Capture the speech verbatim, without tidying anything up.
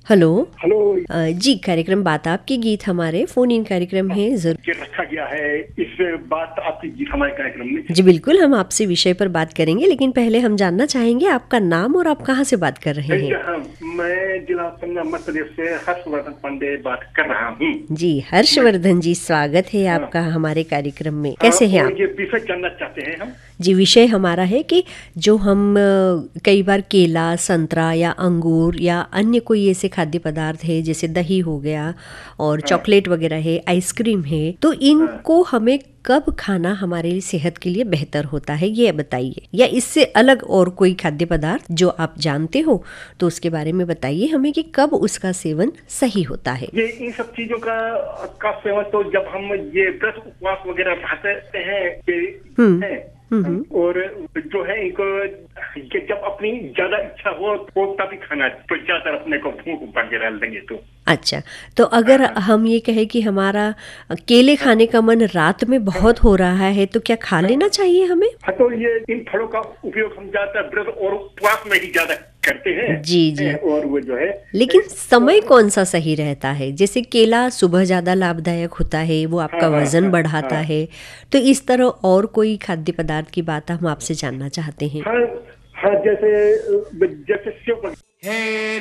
Hello. Hello. अ, जी, कार्यक्रम बात आपकी गीत हमारे फोन इन कार्यक्रम है जरूर। ये रखा गया है इस बात आपकी गीत हमारे कार्यक्रम में। जी बिल्कुल, हम आपसे विषय पर बात करेंगे, लेकिन पहले हम जानना चाहेंगे आपका नाम और आप कहाँ से बात कर रहे हैं। यहाँ मैं जिला संगम मध्य प्रदेश से हर्षवर्धन पांडे बात कर रहा हूँ। जी हर्षवर्धन जी, स्वागत है हाँ। आपका हमारे कार्यक्रम में। हाँ, कैसे हैं और आप? ये विषय जानना चाहते हैं हम। जी, विषय हमारा है कि जो हम अ, कई बार केला, संतरा या अंगूर या अन्य कोई ऐसे खाद्य पदार्थ है जैसे दही हो गया और हाँ। चॉकलेट वगैरह है, आइसक्रीम है, तो इनको हमें कब खाना हमारे सेहत के लिए बेहतर होता है, ये बताइए। या इससे अलग और कोई खाद्य पदार्थ जो आप जानते हो तो उसके बारे में बताइए हमें कि कब उसका सेवन सही होता है। ये इन सब चीजों का का सेवन तो जब हम ये व्रत उपवास वगैरह रहते हैं कि- हम्म। हैं, हम्म। और जो है इनको ये जब अपनी ज्यादा इच्छा हो तो तभी खाना, तो ज्यादा अपने को भूख वगैरह लगे तो। अच्छा, तो अगर हम ये कहें कि हमारा केले खाने का मन रात में बहुत हो रहा है तो क्या खा लेना चाहिए हमें? हाँ, तो ये इन फलों का उपयोग हम ज्यादा व्रत और उपवास में ही ज्यादा करते हैं। जी जी। और वो जो है, लेकिन समय कौन सा सही रहता है? जैसे केला सुबह ज्यादा लाभदायक होता है, वो आपका हाँ, हाँ, वजन हाँ, बढ़ाता हाँ। है, तो इस तरह और कोई खाद्य पदार्थ की बात हम आपसे जानना चाहते हैं। हाँ हाँ, जैसे जैसे सेव